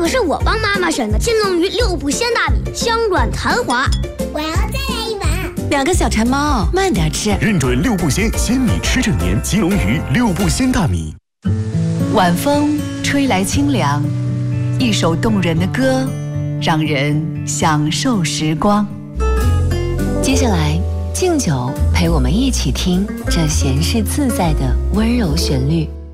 可是我帮妈妈选的金龙鱼6步鲜大米，香软弹滑。 我要再来一碗。 2个小馋猫，慢点吃。 认准6步鲜，鲜米吃整年。金龙鱼6步鲜大米。 晚风吹来清凉，一首动人的歌，让人享受时光。接下来，敬酒陪我们一起听这闲适自在的温柔旋律。